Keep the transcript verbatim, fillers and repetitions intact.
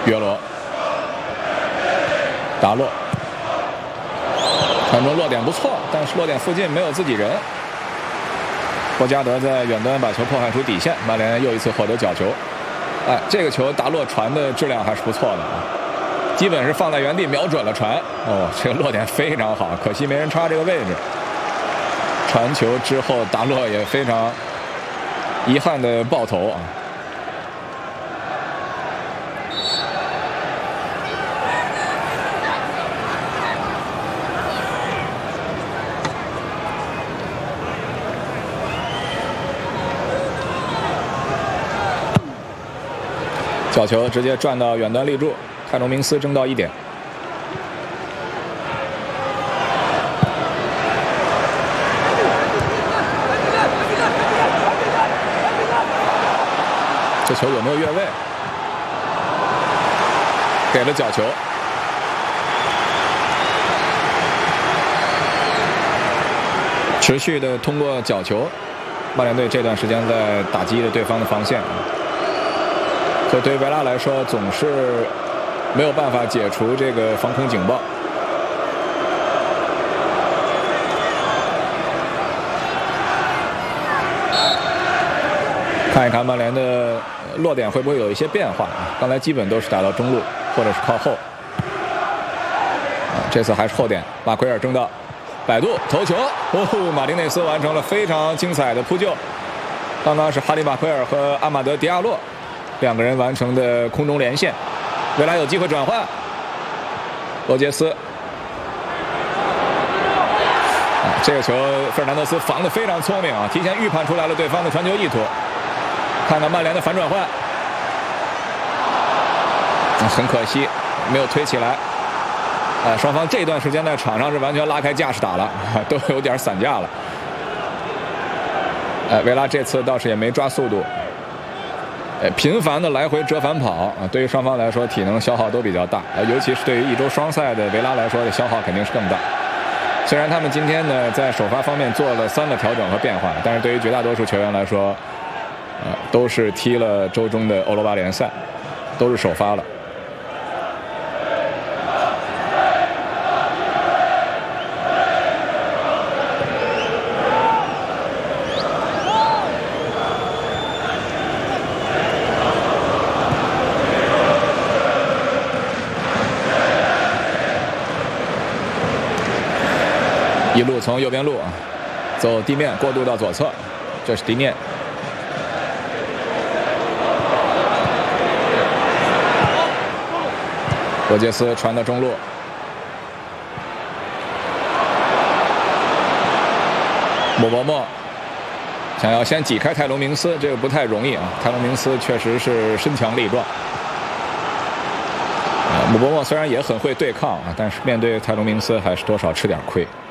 约罗、达洛，传中落点不错，但是落点附近没有自己人。博加德在远端把球破坏出底线，曼联又一次获得角球。哎，这个球达洛传的质量还是不错的啊，基本是放在原地瞄准了传。哦，这个落点非常好，可惜没人插这个位置。传球之后，达洛也非常遗憾的爆头啊。角球直接转到远端立柱，泰隆明斯争到一点。这球有没有越位？给了角球。持续的通过角球，曼联队这段时间在打击着对方的防线。这对于维拉来说，总是没有办法解除这个防空警报。看一看曼联的落点会不会有一些变化？刚才基本都是打到中路或者是靠后，这次还是后点。马奎尔争到，摆渡头球，哦，马丁内斯完成了非常精彩的扑救。刚刚是哈利马奎尔和阿马德迪亚洛两个人完成的空中连线，维拉有机会转换。罗杰斯，啊，这个球费尔南德斯防得非常聪明啊，提前预判出来了对方的传球意图。看看曼联的反转换，很可惜没有推起来。呃，双方这段时间在场上是完全拉开架势打了，都有点散架了。呃，维拉这次倒是也没抓速度。呃，频繁的来回折返跑啊，对于双方来说体能消耗都比较大，呃，尤其是对于一周双赛的维拉来说，的消耗肯定是更大。虽然他们今天呢在首发方面做了三个调整和变化，但是对于绝大多数球员来说，呃，都是踢了周中的欧罗巴联赛，都是首发了。一路从右边路啊，走地面过渡到左侧，这是迪涅。罗杰斯传到中路，莫伯莫想要先挤开泰隆明斯，这个不太容易啊。泰隆明斯确实是身强力壮。呃，姆伯莫虽然也很会对抗啊，但是面对泰隆明斯还是多少吃点亏。